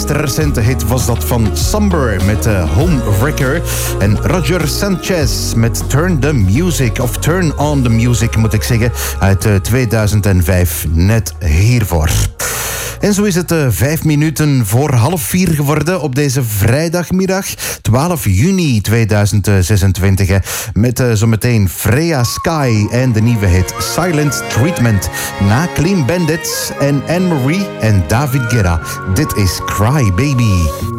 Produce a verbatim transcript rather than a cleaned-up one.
meest recente hit was dat van Somber met uh, Homewrecker. En Roger Sanchez met Turn the Music, of Turn on the Music moet ik zeggen, uit uh, tweeduizend vijf, net hiervoor. En zo is het uh, vijf minuten voor half vier geworden op deze vrijdagmiddag, twaalf juni tweeduizend zesentwintig. Hè, met uh, zometeen Freya Sky en de nieuwe hit Silent Treatment. Na Clean Bandits en Anne-Marie en David Guetta. Dit is Cry Baby.